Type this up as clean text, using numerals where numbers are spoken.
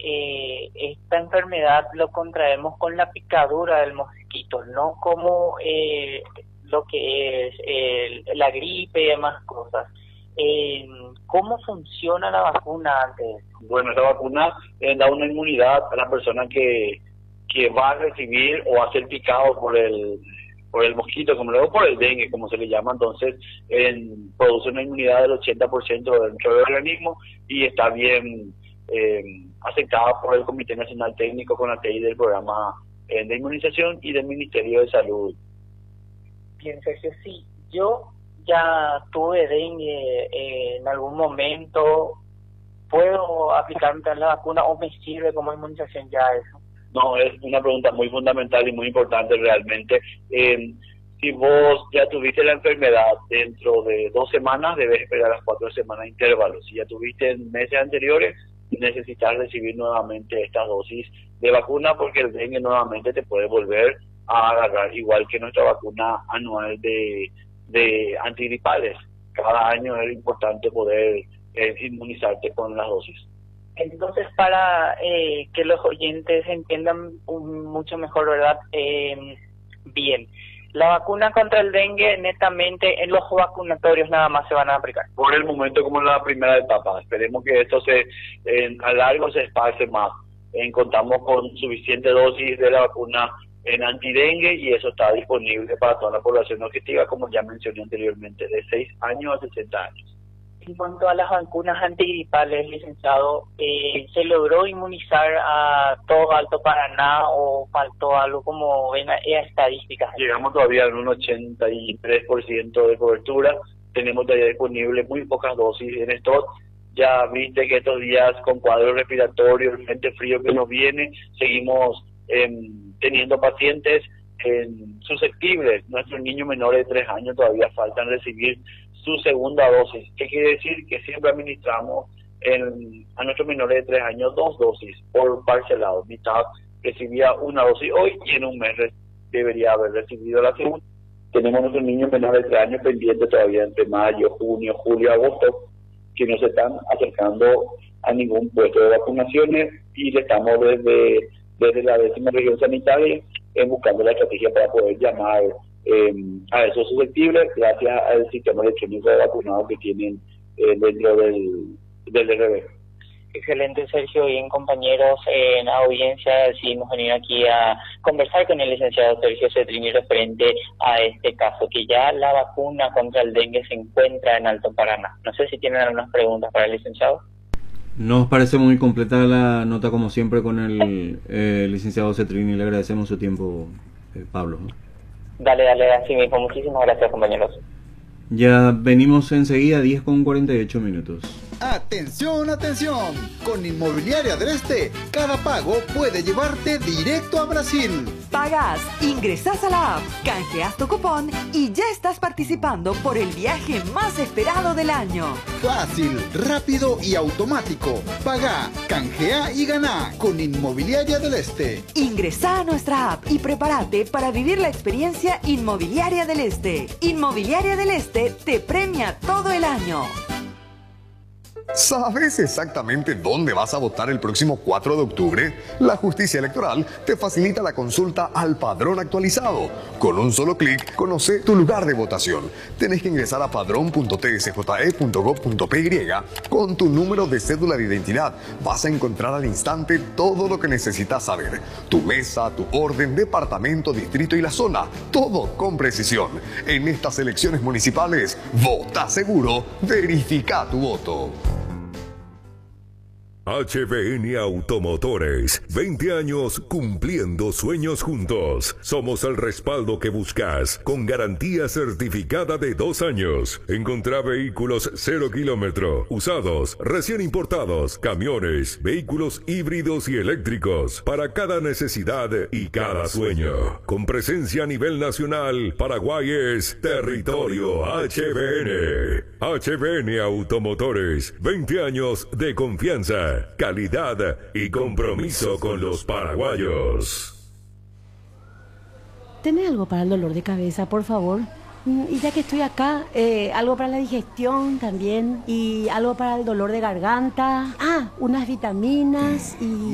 esta enfermedad lo contraemos con la picadura del mosquito, no como lo que es la gripe y demás cosas. ¿Cómo funciona la vacuna antes? Bueno, la vacuna da una inmunidad a la persona que va a recibir o a ser picado por el mosquito, como luego por el dengue, como se le llama. Entonces produce una inmunidad del 80% dentro del organismo y está bien aceptada por el Comité Nacional Técnico con la TI del programa de inmunización y del Ministerio de Salud. Bien, Sergio, sí, yo ya tuve dengue en algún momento. ¿Puedo aplicarme la vacuna o me sirve como inmunización ya eso? No, es una pregunta muy fundamental y muy importante realmente. Si vos ya tuviste la enfermedad dentro de 2 semanas, debes esperar las 4 semanas de intervalo. Si ya tuviste en meses anteriores, necesitas recibir nuevamente esta dosis de vacuna porque el dengue nuevamente te puede volver a agarrar, igual que nuestra vacuna anual de antigripales. Cada año es importante poder inmunizarte con las dosis. Entonces, para que los oyentes entiendan mucho mejor, ¿verdad? Bien, la vacuna contra el dengue netamente en los vacunatorios nada más se van a aplicar. Por el momento como en la primera etapa. Esperemos que esto a largo se esparce más. Contamos con suficiente dosis de la vacuna en antidengue y eso está disponible para toda la población objetiva, como ya mencioné anteriormente, de 6 años a 60 años. En cuanto a las vacunas antigripales, licenciado, ¿se logró inmunizar a todo Alto Paraná o faltó algo como ven estadísticas? Llegamos todavía a un 83% de cobertura, tenemos todavía disponible muy pocas dosis en stock. Ya viste que estos días con cuadro respiratorio, el frente frío que nos viene, seguimos teniendo pacientes susceptibles. Nuestros niños menores de 3 años todavía faltan recibir su segunda dosis. ¿Qué quiere decir? Que siempre administramos a nuestros menores de 3 años 2 dosis por parcelado. Mitad recibía una dosis hoy y en un mes debería haber recibido la segunda. Tenemos nuestros niños menores de 3 años pendientes todavía entre mayo, junio, julio, agosto, que no se están acercando a ningún puesto de vacunaciones y le estamos desde la 10ª región sanitaria buscando la estrategia para poder llamar a esos susceptibles gracias al sistema electrónico de vacunados que tienen dentro del DRB. Excelente, Sergio. Bien, compañeros, en audiencia decidimos venir aquí a conversar con el licenciado Sergio Cetrini referente a este caso, que ya la vacuna contra el dengue se encuentra en Alto Paraná. No sé si tienen algunas preguntas para el licenciado. Nos parece muy completa la nota, como siempre, con el licenciado Cetrini. Le agradecemos su tiempo, Pablo. Dale, así mismo. Muchísimas gracias, compañeros. Ya venimos enseguida, 10:48. ¡Atención, atención! Con Inmobiliaria del Este, cada pago puede llevarte directo a Brasil. Pagas, ingresas a la app, canjeas tu cupón y ya estás participando por el viaje más esperado del año. Fácil, rápido y automático. Paga, canjea y gana con Inmobiliaria del Este. Ingresa a nuestra app y prepárate para vivir la experiencia Inmobiliaria del Este. Inmobiliaria del Este te premia todo el año. ¿Sabes exactamente dónde vas a votar el próximo 4 de octubre? La Justicia Electoral te facilita la consulta al padrón actualizado. Con un solo clic, conoce tu lugar de votación. Tenés que ingresar a padrón.tsje.gov.py con tu número de cédula de identidad. Vas a encontrar al instante todo lo que necesitas saber. Tu mesa, tu orden, departamento, distrito y la zona. Todo con precisión. En estas elecciones municipales, vota seguro, verifica tu voto. HBN Automotores, 20 años cumpliendo sueños juntos. Somos el respaldo que buscas, con garantía certificada de 2 años. Encontrá vehículos 0 kilómetro, usados, recién importados, camiones, vehículos híbridos y eléctricos, para cada necesidad y cada sueño. Con presencia a nivel nacional, Paraguay es territorio HBN. HBN Automotores, 20 años de confianza, calidad y compromiso con los paraguayos. ¿Tenés algo para el dolor de cabeza, por favor? Y ya que estoy acá, algo para la digestión también, y algo para el dolor de garganta. Unas vitaminas y